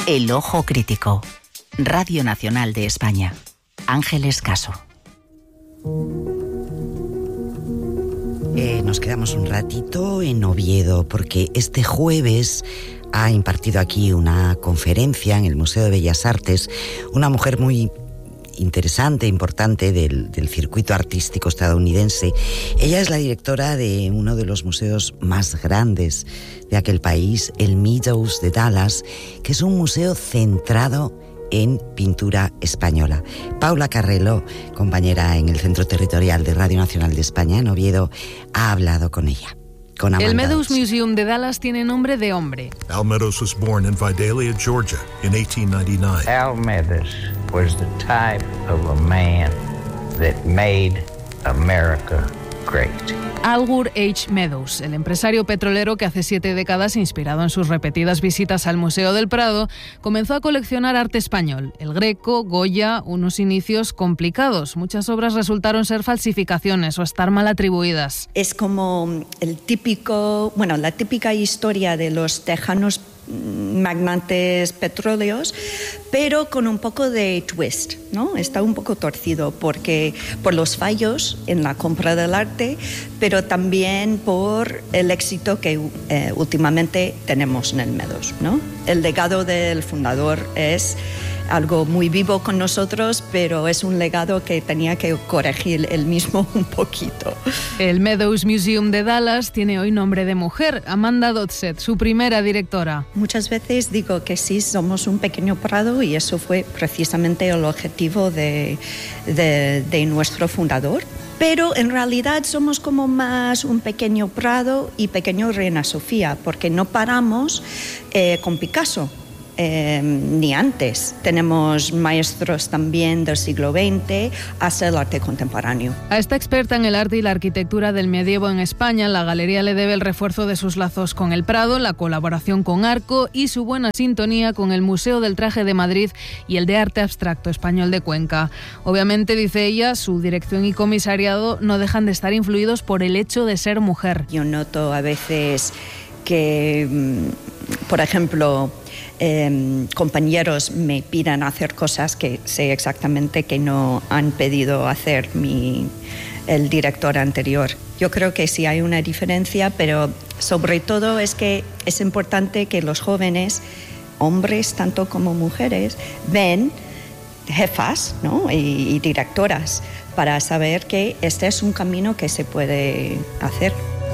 El Ojo Crítico. Radio Nacional de España. Ángeles Caso. Nos quedamos un ratito en Oviedo porque este jueves ha impartido aquí una conferencia en el Museo de Bellas Artes una mujer muy interesante, importante del circuito artístico estadounidense. Ella es la directora de uno de los museos más grandes de aquel país, el Meadows de Dallas, que es un museo centrado en pintura española. Paula Carrelo, compañera en el Centro Territorial de Radio Nacional de España en Oviedo, ha hablado con ella. El Meadows Museum de Dallas tiene nombre de hombre. Al Meadows was born in Vidalia, Georgia, in 1899. Al Meadows was the type of a man that made America great. Algur H. Meadows, el empresario petrolero que hace 7 décadas, inspirado en sus repetidas visitas al Museo del Prado, comenzó a coleccionar arte español, el Greco, Goya, unos inicios complicados. Muchas obras resultaron ser falsificaciones o estar mal atribuidas. Es como la típica historia de los tejanos magnates petróleos, pero con un poco de twist, ¿no? Está un poco torcido porque por los fallos en la compra del arte, pero también por el éxito que últimamente tenemos en el Meadows, ¿no? El legado del fundador es algo muy vivo con nosotros, pero es un legado que tenía que corregir él mismo un poquito. El Meadows Museum de Dallas tiene hoy nombre de mujer, Amanda Dodset, su primera directora. Muchas veces digo que sí, somos un pequeño prado y eso fue precisamente el objetivo de nuestro fundador. Pero en realidad somos como más un pequeño prado y pequeño Reina Sofía, porque no paramos con Picasso. Ni antes. Tenemos maestros también del siglo XX hasta el arte contemporáneo. A esta experta en el arte y la arquitectura del medievo en España, la galería le debe el refuerzo de sus lazos con el Prado, la colaboración con Arco y su buena sintonía con el Museo del Traje de Madrid y el de Arte Abstracto Español de Cuenca. Obviamente, dice ella, su dirección y comisariado no dejan de estar influidos por el hecho de ser mujer. Yo noto a veces que, por ejemplo, compañeros me pidan hacer cosas que sé exactamente que no han pedido hacer el director anterior. Yo creo que sí hay una diferencia, pero sobre todo es que es importante que los jóvenes, hombres tanto como mujeres, ven jefas, ¿no? y directoras para saber que este es un camino que se puede hacer.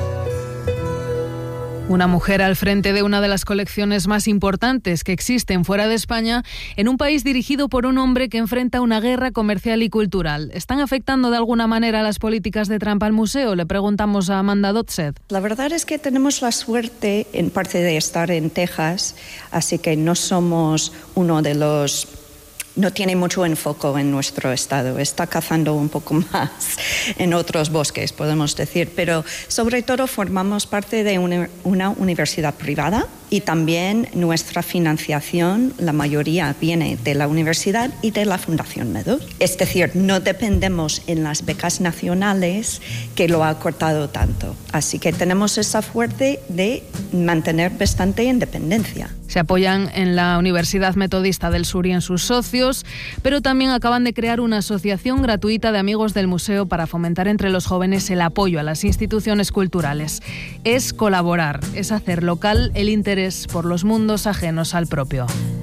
Una mujer al frente de una de las colecciones más importantes que existen fuera de España, en un país dirigido por un hombre que enfrenta una guerra comercial y cultural. ¿Están afectando de alguna manera las políticas de Trump al museo? Le preguntamos a Amanda Dodset. La verdad es que tenemos la suerte, en parte, de estar en Texas, así que no somos uno de los... No tiene mucho enfoque en nuestro estado, está cazando un poco más en otros bosques, podemos decir, pero sobre todo formamos parte de una universidad privada y también nuestra financiación, la mayoría viene de la universidad y de la Fundación Meadows. Es decir, no dependemos en las becas nacionales que lo ha cortado tanto, así que tenemos esa suerte de mantener bastante independencia. Se apoyan en la Universidad Metodista del Sur y en sus socios, pero también acaban de crear una asociación gratuita de amigos del museo para fomentar entre los jóvenes el apoyo a las instituciones culturales. Es colaborar, es hacer local el interés por los mundos ajenos al propio.